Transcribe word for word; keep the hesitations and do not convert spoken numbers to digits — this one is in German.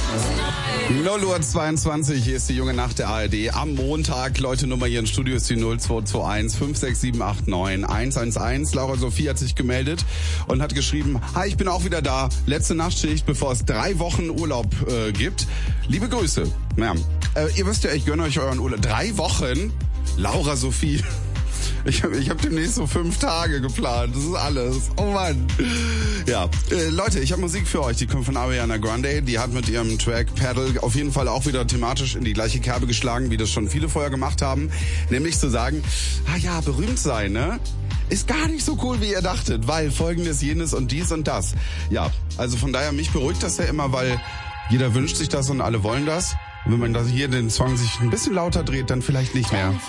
null Uhr zweiundzwanzig, hier ist die junge Nacht der A R D. Am Montag, Leute, Nummer hier im Studio ist die null zwei zwei eins fünf sechs sieben acht neun eins eins eins. Laura Sophie hat sich gemeldet und hat geschrieben, hi, ich bin auch wieder da. Letzte Nachtschicht, bevor es drei Wochen Urlaub äh, gibt. Liebe Grüße. Ja, äh, ihr wisst ja, ich gönne euch euren Urlaub. Drei Wochen? Laura Sophie. Ich habe ich hab demnächst so fünf Tage geplant. Das ist alles. Oh Mann. Ja, äh, Leute, ich habe Musik für euch. Die kommt von Ariana Grande. Die hat mit ihrem Track Paddle auf jeden Fall auch wieder thematisch in die gleiche Kerbe geschlagen, wie das schon viele vorher gemacht haben. Nämlich zu sagen, ah ja, berühmt sein, ne? Ist gar nicht so cool, wie ihr dachtet, weil folgendes, jenes und dies und das. Ja, also von daher, mich beruhigt das ja immer, weil jeder wünscht sich das und alle wollen das. Und wenn man da hier den Song sich ein bisschen lauter dreht, dann vielleicht nicht mehr.